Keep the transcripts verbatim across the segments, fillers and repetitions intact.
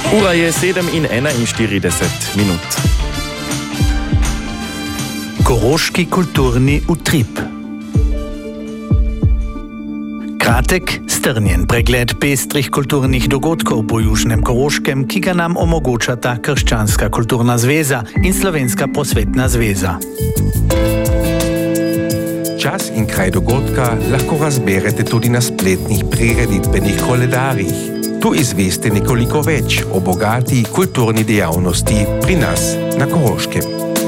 Ura je sedem in enainštirideset minut. Koroški kulturni utrip. Kratek, strnjen pregled pestrih kulturnih dogodkov po Južnem Koroškem, ki ga nam omogočata Krščanska kulturna zveza in Slovenska prosvetna zveza. Čas in kraj dogodka lahko razberete tudi na spletnih prireditvenih koledarjih. Tu izveste nekoliko več o bogati kulturni dejavnosti pri nas na Koroškem.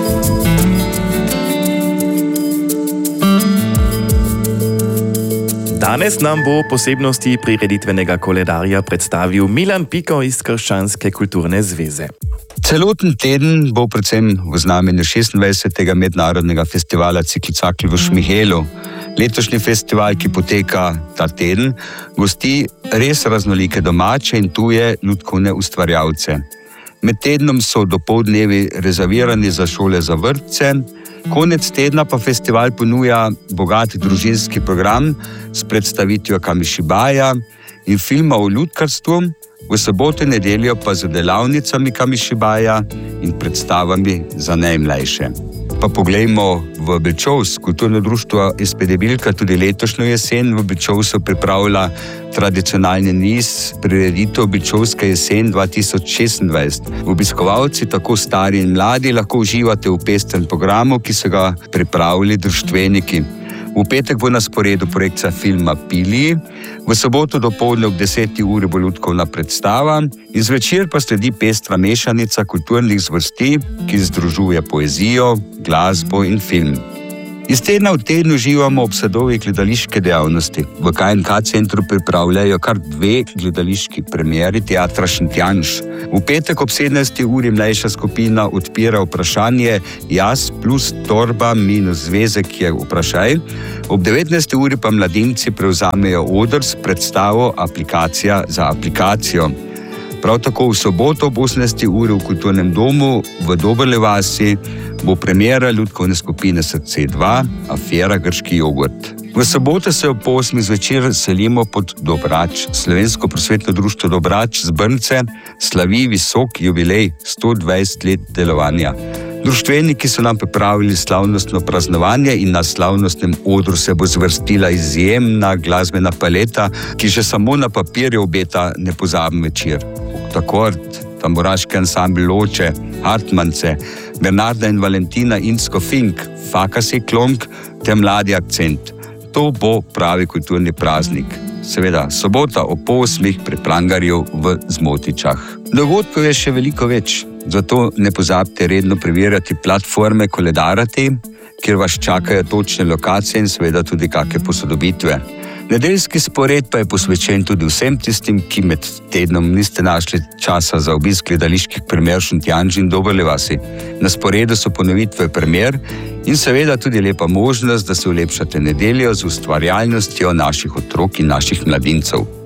Danes nam bo posebnosti prireditvenega koledarja predstavil Milan Piko iz Krščanske kulturne zveze. Celoten teden bo predvsem v znamenju šestindvajsetega mednarodnega festivala Ciklicakl v Šmihelu. Letošnji festival, ki poteka ta teden, gosti res raznolike domače in tuje lutkovne ustvarjalce. Med tednom so dopoldnevi rezervirani za šole za vrtce, konec tedna pa festival ponuja bogat družinski program s predstavitvijo kamishibaja in filma o lutkarstvu, v soboto in nedeljo pa z delavnicami kamishibaja in predstavami za najmlajše. Pa poglejmo v Bečovs. Kulturno društvo es pe de Bilka tudi letošnjo jesen v Bečovsu pripravlja tradicionalni niz prireditev Bečovska jesen dva tisoč šestindvajset. Obiskovalci, tako stari in mladi, lahko uživate v pestrem programu, ki so ga pripravili društveniki. V petek bo na sporedu projekcija filma Pili, v soboto dopoldne ob deseti uri bo lutkovna predstava in zvečer pa sledi pestra mešanica kulturnih zvrsti, ki združuje poezijo, glasbo in film. Iz tedna v tednu uživamo ob sadovi gledališke dejavnosti. V ka en ka centru pripravljajo kar dve gledališki premieri teatra Šentjanž. V petek ob sedemnajsti uri mlajša skupina odpira vprašanje Jaz plus torba minus zvezek je vprašaj. Ob devetnajsti uri pa mladinci prevzamejo oder s predstavo Aplikacija za aplikacijo. Prav tako v soboto ob osemnajsti uri v kulturnem domu v Doberle vasi bo premiera lutkovne skupine Srce dva, Afera grški jogurt. V soboto se ob osmih zvečer selimo pod Dobrač. Slovensko prosvetno društvo Dobrač z Brnce slavi visok jubilej sto dvajset let delovanja. Društveniki so nam pripravili slavnostno praznovanje in na slavnostnem odru se bo zvrstila izjemna glasbena paleta, ki že samo na papirju obeta nepozaben večer. Takord, tamburaški ansambl Loče, Hartmance, Bernarda in Valentina Insko Fink, Fakasi Klonk ter Mladi akcent. To bo pravi kulturni praznik. Seveda, sobota ob osmih pri Prangarju v Zmotičah. Dogodkov je še veliko več, zato ne pozabite redno preverjati platforme Koledarati, kjer vas čakajo točne lokacije in seveda tudi kakšne posodobitve. Nedeljski spored pa je posvečen tudi vsem tistim, ki med tednom niste našli časa za obisk gledaliških premier v Šentjanži in Doberle vasi. Na sporedu so ponovitve premier in seveda tudi lepa možnost, da se ulepšate nedeljo z ustvarjalnostjo naših otrok in naših mladincev.